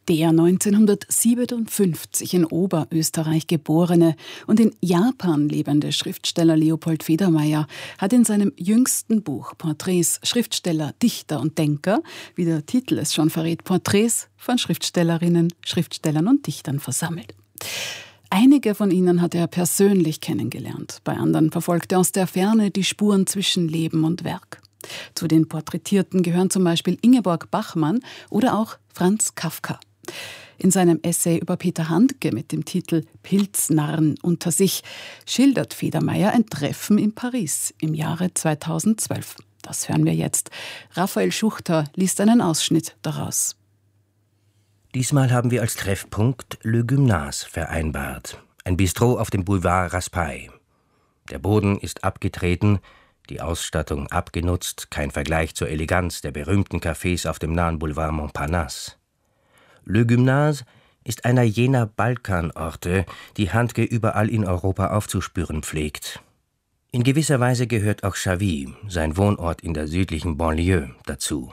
Der 1957 in Oberösterreich geborene und in Japan lebende Schriftsteller Leopold Federmeier hat in seinem jüngsten Buch Porträts Schriftsteller, Dichter und Denker, wie der Titel es schon verrät, Porträts von Schriftstellerinnen, Schriftstellern und Dichtern versammelt. Einige von ihnen hat er persönlich kennengelernt, bei anderen verfolgt er aus der Ferne die Spuren zwischen Leben und Werk. Zu den Porträtierten gehören zum Beispiel Ingeborg Bachmann oder auch Franz Kafka. In seinem Essay über Peter Handke mit dem Titel »Pilznarren unter sich« schildert Federmeier ein Treffen in Paris im Jahre 2012. Das hören wir jetzt. Raphael Schuchter liest einen Ausschnitt daraus. Diesmal haben wir als Treffpunkt Le Gymnase vereinbart. Ein Bistro auf dem Boulevard Raspail. Der Boden ist abgetreten, die Ausstattung abgenutzt, kein Vergleich zur Eleganz der berühmten Cafés auf dem nahen Boulevard Montparnasse. Le Gymnase ist einer jener Balkanorte, die Handke überall in Europa aufzuspüren pflegt. In gewisser Weise gehört auch Chavy, sein Wohnort in der südlichen Banlieue, dazu.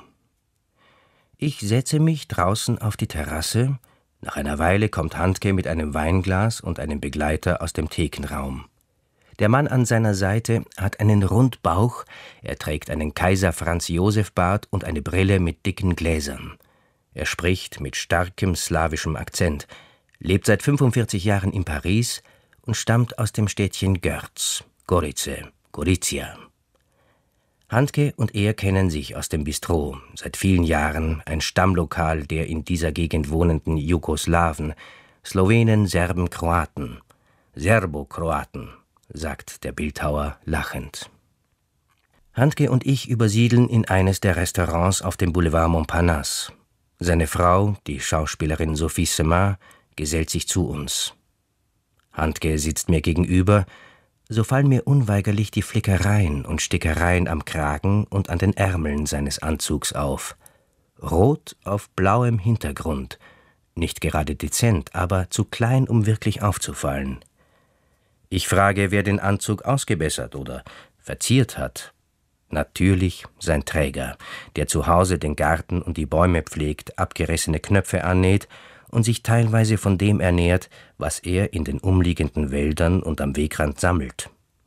Ich setze mich draußen auf die Terrasse. Nach einer Weile kommt Handke mit einem Weinglas und einem Begleiter aus dem Thekenraum. Der Mann an seiner Seite hat einen Rundbauch, er trägt einen Kaiser-Franz-Josef-Bart und eine Brille mit dicken Gläsern. Er spricht mit starkem slawischem Akzent, lebt seit 45 Jahren in Paris und stammt aus dem Städtchen Görz, Gorizia. Handke und er kennen sich aus dem Bistro, seit vielen Jahren ein Stammlokal der in dieser Gegend wohnenden Jugoslawen, Slowenen, Serben, Kroaten. Serbo-Kroaten, sagt der Bildhauer lachend. Handke und ich übersiedeln in eines der Restaurants auf dem Boulevard Montparnasse. Seine Frau, die Schauspielerin Sophie Semin, gesellt sich zu uns. Handke sitzt mir gegenüber, so fallen mir unweigerlich die Flickereien und Stickereien am Kragen und an den Ärmeln seines Anzugs auf. Rot auf blauem Hintergrund, nicht gerade dezent, aber zu klein, um wirklich aufzufallen. Ich frage, wer den Anzug ausgebessert oder verziert hat. Natürlich sein Träger, der zu Hause den Garten und die Bäume pflegt, abgerissene Knöpfe annäht und sich teilweise von dem ernährt, was er in den umliegenden Wäldern und am Wegrand sammelt.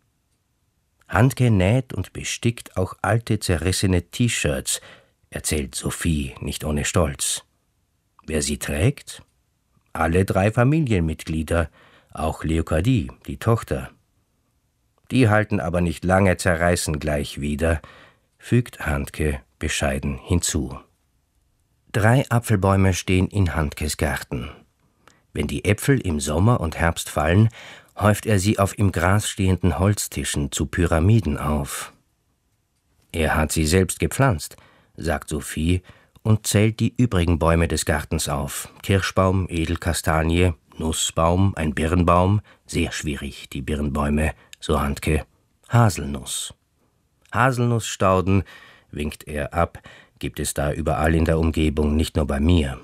Handke näht und bestickt auch alte, zerrissene T-Shirts, erzählt Sophie nicht ohne Stolz. Wer sie trägt? Alle 3 Familienmitglieder, auch Leokadie, die Tochter. Die halten aber nicht lange, zerreißen gleich wieder, fügt Handke bescheiden hinzu. 3 Apfelbäume stehen in Handkes Garten. Wenn die Äpfel im Sommer und Herbst fallen, häuft er sie auf im Gras stehenden Holztischen zu Pyramiden auf. Er hat sie selbst gepflanzt, sagt Sophie und zählt die übrigen Bäume des Gartens auf. Kirschbaum, Edelkastanie, Nussbaum, ein Birnbaum, sehr schwierig, die Birnbäume, so Handke, Haselnuss. Haselnussstauden, winkt er ab, gibt es da überall in der Umgebung, nicht nur bei mir.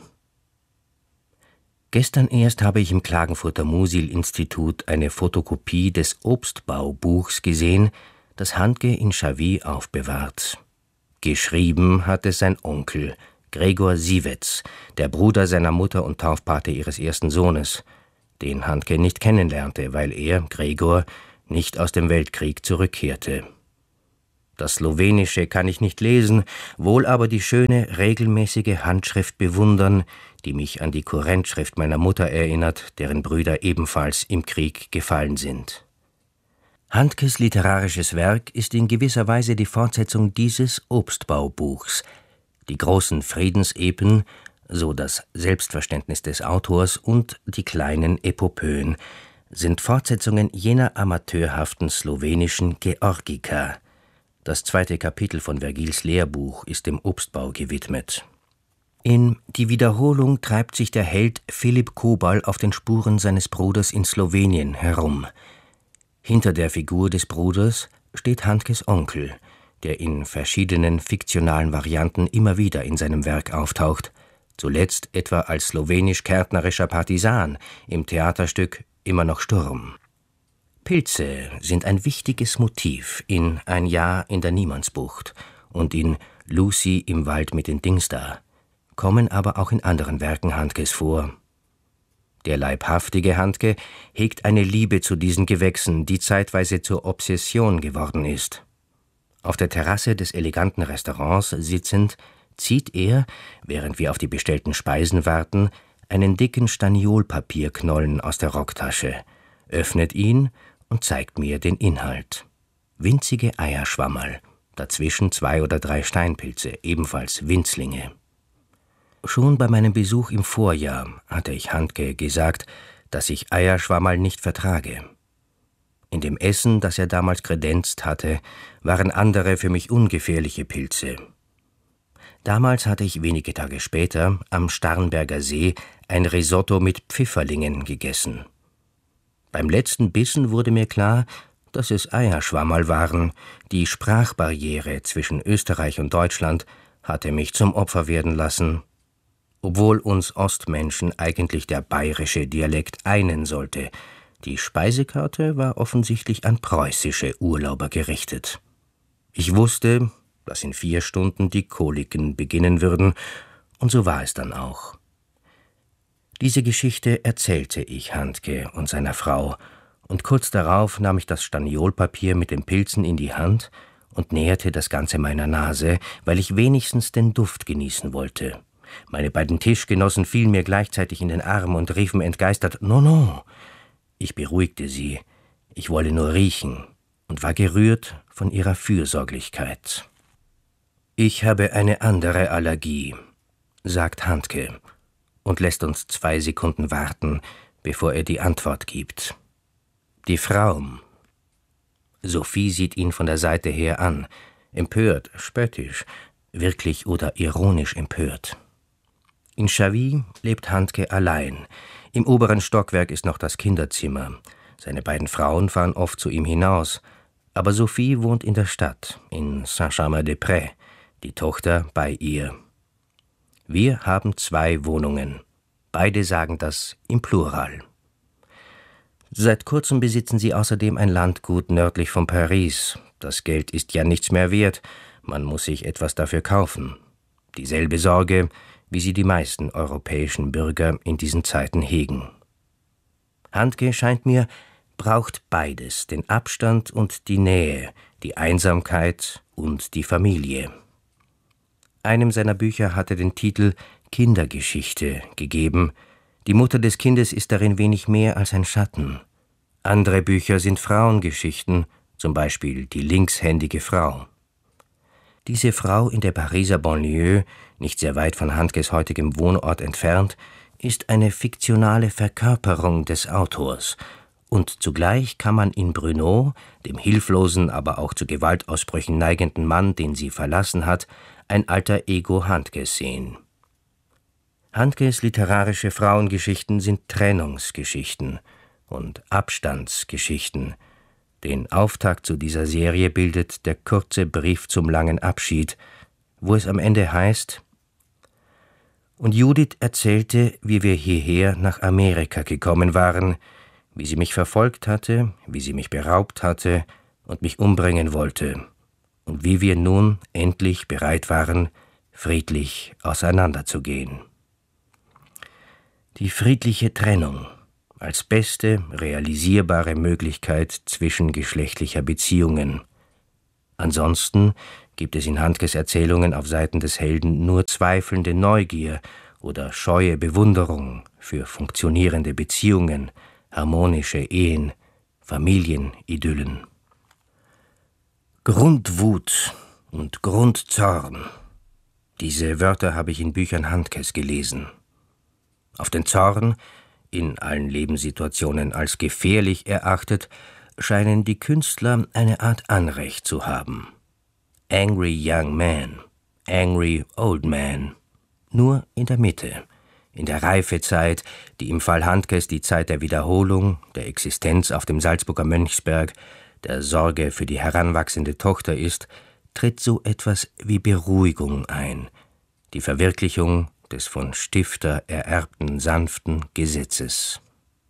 Gestern erst habe ich im Klagenfurter Musil-Institut eine Fotokopie des Obstbaubuchs gesehen, das Handke in Chavy aufbewahrt. Geschrieben hat es sein Onkel, Gregor Siewetz, der Bruder seiner Mutter und Taufpate ihres ersten Sohnes, den Handke nicht kennenlernte, weil er, Gregor, nicht aus dem Weltkrieg zurückkehrte. Das Slowenische kann ich nicht lesen, wohl aber die schöne, regelmäßige Handschrift bewundern, die mich an die Kurrentschrift meiner Mutter erinnert, deren Brüder ebenfalls im Krieg gefallen sind. Handkes literarisches Werk ist in gewisser Weise die Fortsetzung dieses Obstbaubuchs. Die großen Friedensepen, so das Selbstverständnis des Autors, und die kleinen Epopöen sind Fortsetzungen jener amateurhaften slowenischen Georgika. Das 2. Kapitel von Vergils Lehrbuch ist dem Obstbau gewidmet. In Die Wiederholung treibt sich der Held Philipp Kobal auf den Spuren seines Bruders in Slowenien herum. Hinter der Figur des Bruders steht Handkes Onkel, der in verschiedenen fiktionalen Varianten immer wieder in seinem Werk auftaucht, zuletzt etwa als slowenisch-kärntnerischer Partisan im Theaterstück Immer noch Sturm. Pilze sind ein wichtiges Motiv in Ein Jahr in der Niemandsbucht und in Lucy im Wald mit den Dings da. kommen aber auch in anderen Werken Handkes vor. Der leibhaftige Handke hegt eine Liebe zu diesen Gewächsen, die zeitweise zur Obsession geworden ist. Auf der Terrasse des eleganten Restaurants sitzend, zieht er, während wir auf die bestellten Speisen warten, einen dicken Staniolpapierknollen aus der Rocktasche, öffnet ihn und zeigt mir den Inhalt. Winzige Eierschwammerl, dazwischen 2 oder 3 Steinpilze, ebenfalls Winzlinge. Schon bei meinem Besuch im Vorjahr hatte ich Handke gesagt, dass ich Eierschwammerl nicht vertrage. In dem Essen, das er damals kredenzt hatte, waren andere für mich ungefährliche Pilze. Damals hatte ich wenige Tage später am Starnberger See ein Risotto mit Pfifferlingen gegessen. Beim letzten Bissen wurde mir klar, dass es Eierschwammerl waren. Die Sprachbarriere zwischen Österreich und Deutschland hatte mich zum Opfer werden lassen. Obwohl uns Ostmenschen eigentlich der bayerische Dialekt einen sollte. Die Speisekarte war offensichtlich an preußische Urlauber gerichtet. Ich wusste, dass in 4 Stunden die Koliken beginnen würden, und so war es dann auch. Diese Geschichte erzählte ich Handke und seiner Frau, und kurz darauf nahm ich das Staniolpapier mit den Pilzen in die Hand und näherte das Ganze meiner Nase, weil ich wenigstens den Duft genießen wollte. Meine beiden Tischgenossen fielen mir gleichzeitig in den Arm und riefen entgeistert, »No, no!« Ich beruhigte sie, ich wolle nur riechen, und war gerührt von ihrer Fürsorglichkeit. »Ich habe eine andere Allergie«, sagt Handke und lässt uns 2 Sekunden warten, bevor er die Antwort gibt. Die Frau. Sophie sieht ihn von der Seite her an, empört, spöttisch, wirklich oder ironisch empört. In Chavy lebt Handke allein. Im oberen Stockwerk ist noch das Kinderzimmer. Seine beiden Frauen fahren oft zu ihm hinaus. Aber Sophie wohnt in der Stadt, in Saint-Germain-des-Prés, die Tochter bei ihr. Wir haben 2 Wohnungen. Beide sagen das im Plural. Seit kurzem besitzen sie außerdem ein Landgut nördlich von Paris. Das Geld ist ja nichts mehr wert, man muss sich etwas dafür kaufen. Dieselbe Sorge, wie sie die meisten europäischen Bürger in diesen Zeiten hegen. Handke, scheint mir, braucht beides, den Abstand und die Nähe, die Einsamkeit und die Familie. Einem seiner Bücher hatte den Titel »Kindergeschichte« gegeben. Die Mutter des Kindes ist darin wenig mehr als ein Schatten. Andere Bücher sind Frauengeschichten, zum Beispiel »Die linkshändige Frau«. Diese Frau in der Pariser Banlieue, nicht sehr weit von Handkes heutigem Wohnort entfernt, ist eine fiktionale Verkörperung des Autors, und zugleich kann man in Bruno, dem hilflosen, aber auch zu Gewaltausbrüchen neigenden Mann, den sie verlassen hat, ein alter Ego Handkes sehen. Handkes literarische Frauengeschichten sind Trennungsgeschichten und Abstandsgeschichten. Den Auftakt zu dieser Serie bildet der kurze Brief zum langen Abschied, wo es am Ende heißt: Und Judith erzählte, wie wir hierher nach Amerika gekommen waren, wie sie mich verfolgt hatte, wie sie mich beraubt hatte und mich umbringen wollte, und wie wir nun endlich bereit waren, friedlich auseinanderzugehen. Die friedliche Trennung als beste realisierbare Möglichkeit zwischengeschlechtlicher Beziehungen. Ansonsten gibt es in Handkes Erzählungen auf Seiten des Helden nur zweifelnde Neugier oder scheue Bewunderung für funktionierende Beziehungen, harmonische Ehen, Familienidyllen. Grundwut und Grundzorn. Diese Wörter habe ich in Büchern Handkes gelesen. Auf den Zorn, in allen Lebenssituationen als gefährlich erachtet, scheinen die Künstler eine Art Anrecht zu haben. Angry Young Man, Angry Old Man. Nur in der Mitte, in der Reifezeit, die im Fall Handkes die Zeit der Wiederholung, der Existenz auf dem Salzburger Mönchsberg, der Sorge für die heranwachsende Tochter ist, tritt so etwas wie Beruhigung ein, die Verwirklichung des von Stifter ererbten sanften Gesetzes.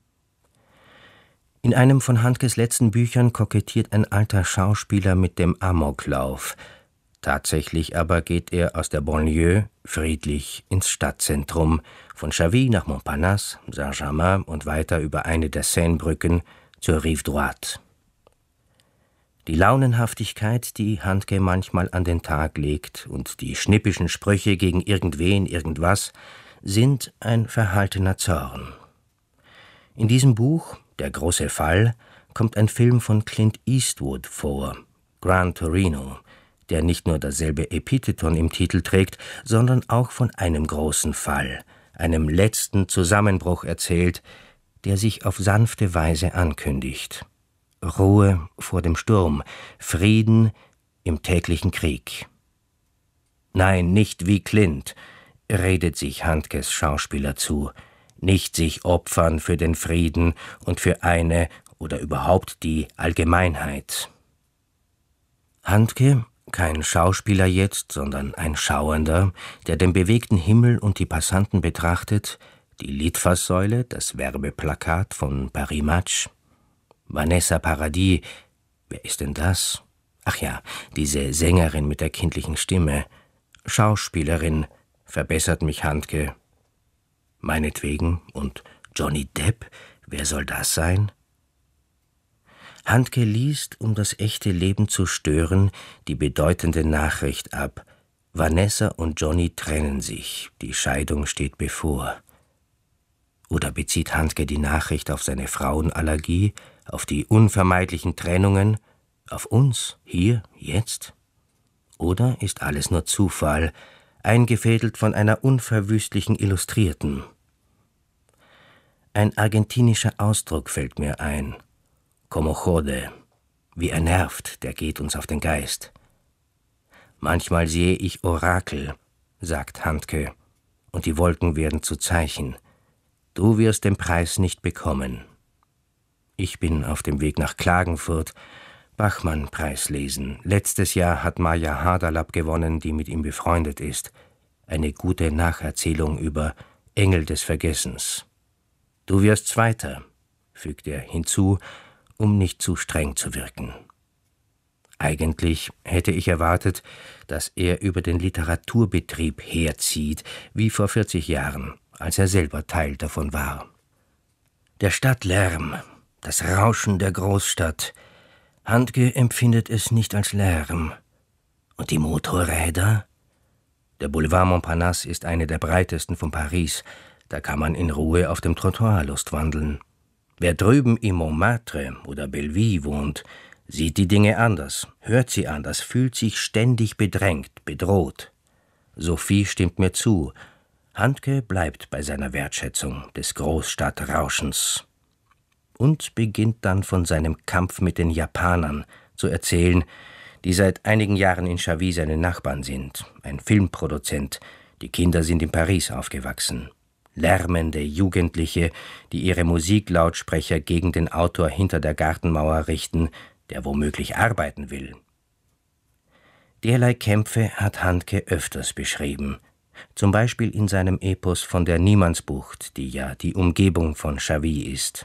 In einem von Handkes letzten Büchern kokettiert ein alter Schauspieler mit dem Amoklauf. Tatsächlich aber geht er aus der Banlieue friedlich ins Stadtzentrum, von Chavy nach Montparnasse, Saint-Germain und weiter über eine der Seinebrücken zur Rive Droite. Die Launenhaftigkeit, die Handke manchmal an den Tag legt, und die schnippischen Sprüche gegen irgendwen, irgendwas, sind ein verhaltener Zorn. In diesem Buch, Der große Fall, kommt ein Film von Clint Eastwood vor, Gran Torino, der nicht nur dasselbe Epitheton im Titel trägt, sondern auch von einem großen Fall, einem letzten Zusammenbruch erzählt, der sich auf sanfte Weise ankündigt. Ruhe vor dem Sturm, Frieden im täglichen Krieg. Nein, nicht wie Clint, redet sich Handkes Schauspieler zu, nicht sich opfern für den Frieden und für eine oder überhaupt die Allgemeinheit. Handke, kein Schauspieler jetzt, sondern ein Schauender, der den bewegten Himmel und die Passanten betrachtet, die Litfaßsäule, das Werbeplakat von Paris Match. Vanessa Paradis, wer ist denn das? Ach ja, diese Sängerin mit der kindlichen Stimme. Schauspielerin, verbessert mich Handke. Meinetwegen, und Johnny Depp, wer soll das sein? Handke liest, um das echte Leben zu stören, die bedeutende Nachricht ab. Vanessa und Johnny trennen sich, die Scheidung steht bevor. Oder bezieht Handke die Nachricht auf seine Frauenallergie, auf die unvermeidlichen Trennungen, auf uns, hier, jetzt? Oder ist alles nur Zufall, eingefädelt von einer unverwüstlichen Illustrierten? Ein argentinischer Ausdruck fällt mir ein. Como jode, wie er nervt, der geht uns auf den Geist. Manchmal sehe ich Orakel, sagt Handke, und die Wolken werden zu Zeichen. Du wirst den Preis nicht bekommen. Ich bin auf dem Weg nach Klagenfurt, Bachmann-Preis lesen. Letztes Jahr hat Maja Haderlapp gewonnen, die mit ihm befreundet ist. Eine gute Nacherzählung über Engel des Vergessens. Du wirst Zweiter, fügt er hinzu, um nicht zu streng zu wirken. Eigentlich hätte ich erwartet, dass er über den Literaturbetrieb herzieht, wie vor 40 Jahren, als er selber Teil davon war. Der Stadtlärm, das Rauschen der Großstadt. Handke empfindet es nicht als Lärm. Und die Motorräder? Der Boulevard Montparnasse ist eine der breitesten von Paris. Da kann man in Ruhe auf dem Trottoir lustwandeln. Wer drüben im Montmartre oder Belleville wohnt, sieht die Dinge anders, hört sie anders, fühlt sich ständig bedrängt, bedroht. Sophie stimmt mir zu. Handke bleibt bei seiner Wertschätzung des Großstadtrauschens und beginnt dann von seinem Kampf mit den Japanern zu erzählen, die seit einigen Jahren in Chavy seine Nachbarn sind, ein Filmproduzent, die Kinder sind in Paris aufgewachsen. Lärmende Jugendliche, die ihre Musiklautsprecher gegen den Autor hinter der Gartenmauer richten, der womöglich arbeiten will. Derlei Kämpfe hat Handke öfters beschrieben, zum Beispiel in seinem Epos von der Niemandsbucht, die ja die Umgebung von Chavy ist.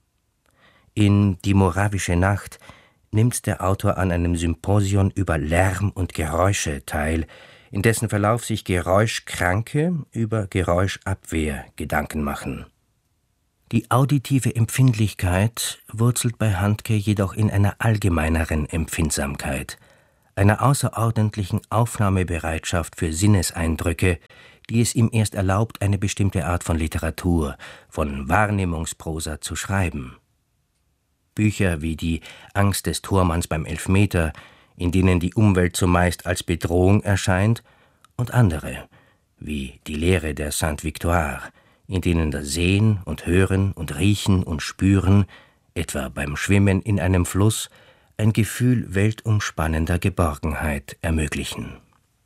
In Die moravische Nacht nimmt der Autor an einem Symposion über Lärm und Geräusche teil, in dessen Verlauf sich Geräuschkranke über Geräuschabwehr Gedanken machen. Die auditive Empfindlichkeit wurzelt bei Handke jedoch in einer allgemeineren Empfindsamkeit, einer außerordentlichen Aufnahmebereitschaft für Sinneseindrücke, die es ihm erst erlaubt, eine bestimmte Art von Literatur, von Wahrnehmungsprosa zu schreiben. Bücher wie die Angst des Tormanns beim Elfmeter, in denen die Umwelt zumeist als Bedrohung erscheint, und andere, wie die Lehre der Sainte-Victoire, in denen das Sehen und Hören und Riechen und Spüren, etwa beim Schwimmen in einem Fluss, ein Gefühl weltumspannender Geborgenheit ermöglichen.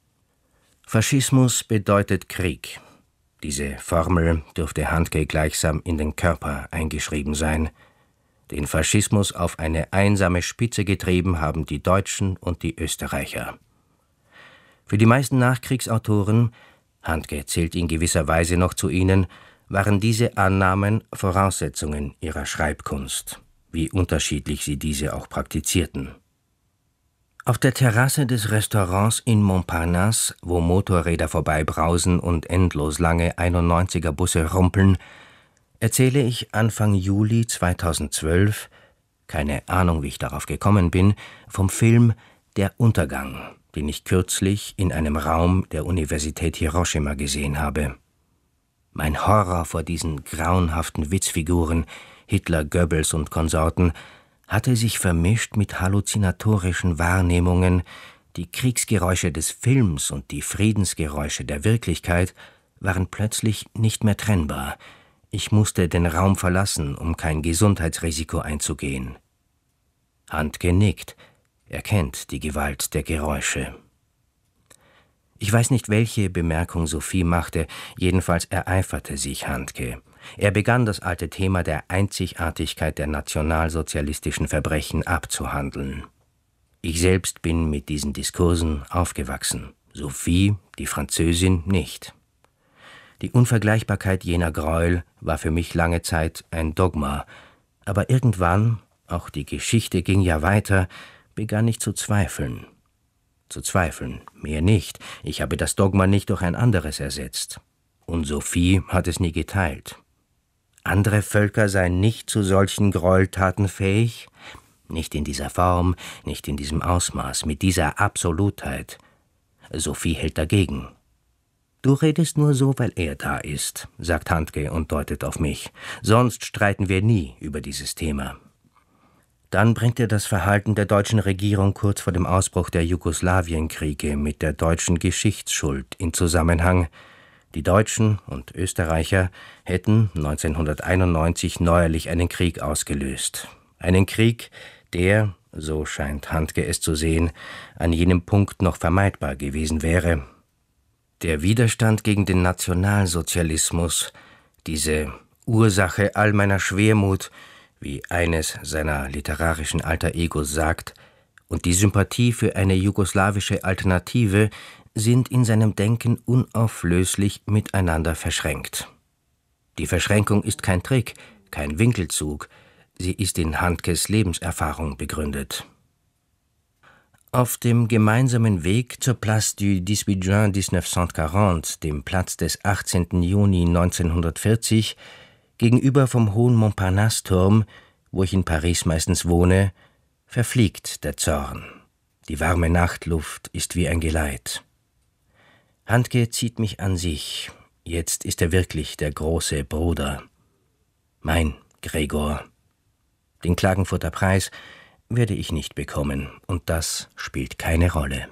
Faschismus bedeutet Krieg. Diese Formel dürfte Handke gleichsam in den Körper eingeschrieben sein. Den Faschismus auf eine einsame Spitze getrieben haben die Deutschen und die Österreicher. Für die meisten Nachkriegsautoren, Handke zählt in gewisser Weise noch zu ihnen, waren diese Annahmen Voraussetzungen ihrer Schreibkunst, wie unterschiedlich sie diese auch praktizierten. Auf der Terrasse des Restaurants in Montparnasse, wo Motorräder vorbeibrausen und endlos lange 91er-Busse rumpeln, erzähle ich Anfang Juli 2012, keine Ahnung, wie ich darauf gekommen bin, vom Film Der Untergang, den ich kürzlich in einem Raum der Universität Hiroshima gesehen habe. Mein Horror vor diesen grauenhaften Witzfiguren, Hitler, Goebbels und Konsorten, hatte sich vermischt mit halluzinatorischen Wahrnehmungen, die Kriegsgeräusche des Films und die Friedensgeräusche der Wirklichkeit waren plötzlich nicht mehr trennbar. Ich musste den Raum verlassen, um kein Gesundheitsrisiko einzugehen. Handke nickt, er kennt die Gewalt der Geräusche. Ich weiß nicht, welche Bemerkung Sophie machte, jedenfalls ereiferte sich Handke. Er begann, das alte Thema der Einzigartigkeit der nationalsozialistischen Verbrechen abzuhandeln. Ich selbst bin mit diesen Diskursen aufgewachsen, Sophie, die Französin, nicht. Die Unvergleichbarkeit jener Gräuel war für mich lange Zeit ein Dogma, aber irgendwann, auch die Geschichte ging ja weiter, begann ich zu zweifeln. Zu zweifeln, mehr nicht, ich habe das Dogma nicht durch ein anderes ersetzt. Und Sophie hat es nie geteilt. Andere Völker seien nicht zu solchen Gräueltaten fähig, nicht in dieser Form, nicht in diesem Ausmaß, mit dieser Absolutheit. Sophie hält dagegen. »Du redest nur so, weil er da ist«, sagt Handke und deutet auf mich. »Sonst streiten wir nie über dieses Thema.« Dann bringt er das Verhalten der deutschen Regierung kurz vor dem Ausbruch der Jugoslawienkriege mit der deutschen Geschichtsschuld in Zusammenhang. Die Deutschen und Österreicher hätten 1991 neuerlich einen Krieg ausgelöst. Einen Krieg, der, so scheint Handke es zu sehen, an jenem Punkt noch vermeidbar gewesen wäre. Der Widerstand gegen den Nationalsozialismus, diese Ursache all meiner Schwermut, wie eines seiner literarischen Alter Egos sagt, und die Sympathie für eine jugoslawische Alternative sind in seinem Denken unauflöslich miteinander verschränkt. Die Verschränkung ist kein Trick, kein Winkelzug, sie ist in Handkes Lebenserfahrung begründet. Auf dem gemeinsamen Weg zur Place du 18 Juin 1940, dem Platz des 18. Juni 1940, gegenüber vom hohen Montparnasse-Turm, wo ich in Paris meistens wohne, verfliegt der Zorn. Die warme Nachtluft ist wie ein Geleit. Handke zieht mich an sich. Jetzt ist er wirklich der große Bruder. Mein Gregor. Den Klagenfurter Preis werde ich nicht bekommen, und das spielt keine Rolle.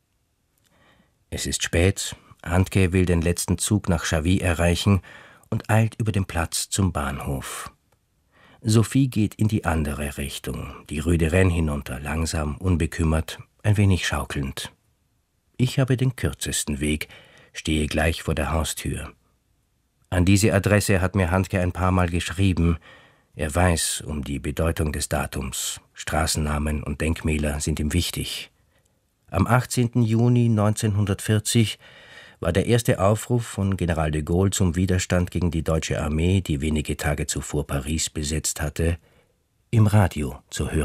Es ist spät, Handke will den letzten Zug nach Chavy erreichen und eilt über den Platz zum Bahnhof. Sophie geht in die andere Richtung, die Rue de Rennes hinunter, langsam, unbekümmert, ein wenig schaukelnd. Ich habe den kürzesten Weg, stehe gleich vor der Haustür. An diese Adresse hat mir Handke ein paar Mal geschrieben. Er weiß um die Bedeutung des Datums. Straßennamen und Denkmäler sind ihm wichtig. Am 18. Juni 1940 war der erste Aufruf von General de Gaulle zum Widerstand gegen die deutsche Armee, die wenige Tage zuvor Paris besetzt hatte, im Radio zu hören.